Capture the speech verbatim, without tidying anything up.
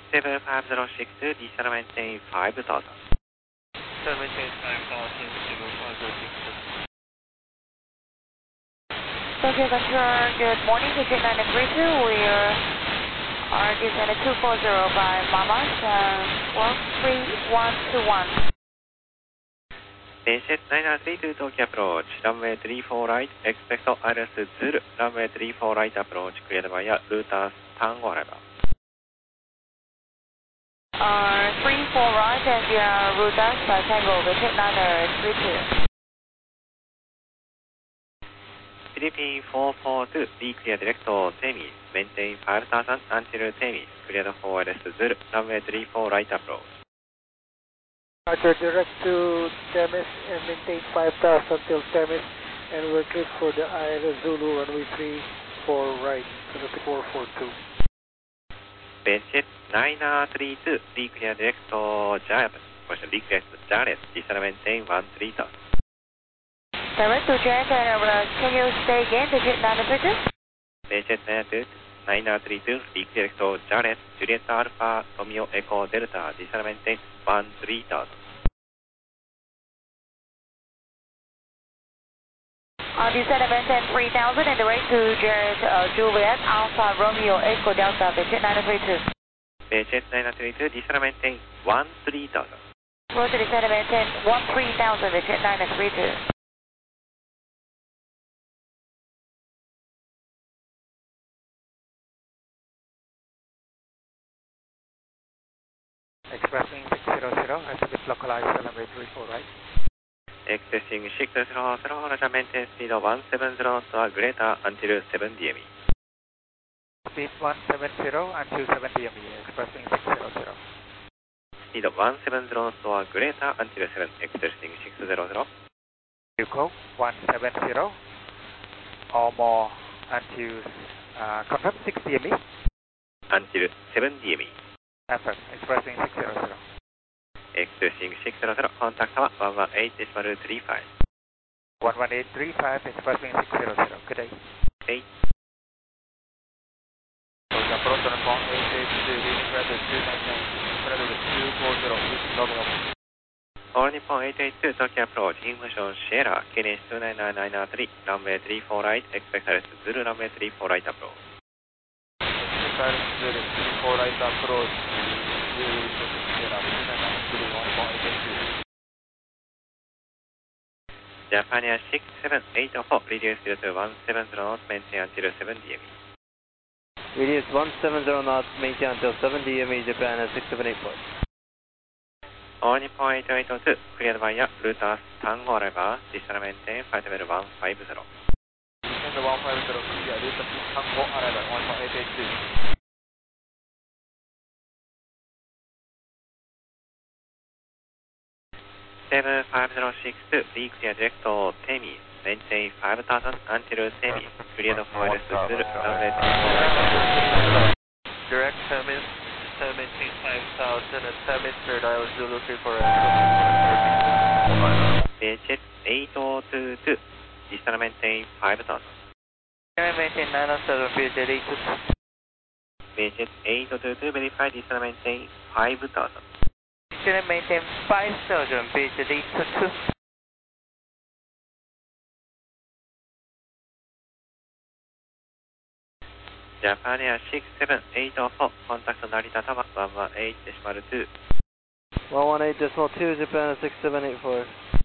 セブンファイブゼロシックス descend maintain five thousand. Descend maintain five thousand, seven five zero six. Tokyo Control, good morning to Jet nine three two. We are, are descending two four zero by Mamas and one three one two one. Jet nine three two Tokyo approach, runway three four right, expect I L S Zulu, runway three four right approach, cleared via Router Tango arrival. Uh, three four right and uh, Router Tango with Jet nine three two. Philippine four four two, be clear direct to Temis, maintain five thousand until Temis, cleared for L S Zulu, runway three four right approach. Roger, direct to Temis and maintain five thousand till Temis, and we're cleared for the I L S Zulu runway three four right, to the four four two. Jet nine three two, be clear direct to Jarret, be clear to Jarret, descend maintain one three thousand. Direct to Jet, and uh, can you say again the Jet nine three two? Jet nine three two, be clear to Jarret, Juliet Alpha, Romeo Echo Delta, descend maintain one three thousand. On descend maintain three thousand and direct to Jet uh, Juliet Alpha Romeo Echo Delta, the Jet nine three two. Jet nine three two, descend maintain one three thousand. Roger, descend maintain one three thousand, the Jet nine three two. Expressing six zero zero, altimeter localized, runway three four right. Expressing six zero zero, Roger, maintain speed of one seven zero or greater until seven D M E. Speed one seven zero until seven D M E, expressing six zero zero. Speed of one seven zero or greater until seven, expressing six zero zero. Yuko, one seven zero or more until, uh, confirm six D M E. Until seven D M E. Affirm, expressing six zero zero. Expressing six zero zero, contact tower one one eight point three five. one one eight three five, expressing six zero zero. Good day. eight. Approach on phone eight eight two, leading weather two nine nine, weather with two four zero, level up. All Nippon eight eight two, Tokyo approach, information Sierra, K N H two nine nine nine three, runway three four right, expect L S Zulu, runway three four right approach. Expect Zulu, three four right approach, Zulu, Sierra, two nine nine three, one point eight two. Japan six seven eight four, reduce to one seven zero knots, maintain until seven D M E. Reduce one seven zero knots, maintain until seven D M E, Japan at six seven eight four. All Nippon eight eight two, cleared via Router Tango arrival, descend maintain flight level one five zero. Descend one five zero, clear, Router Tango arrival, one point eight eight two. seven five zero six two, be clear direct to Temis, maintain five thousand until Temis, cleared for L S Zulu, runway three four right. Direct Temis, descend maintain five thousand and Temis, cleared I L S Zulu three four eight. Jet eight zero two two, descend maintain five thousand. Descend maintain nine oh seven, B J eight two two. Jet eight zero two two, verify descend maintain five thousand. Descend maintain five thousand, B J eight two two. Japan Air six seven eight four, contact Narita Tower one one eight point two. one one eight point two, Japan at six seven eight four.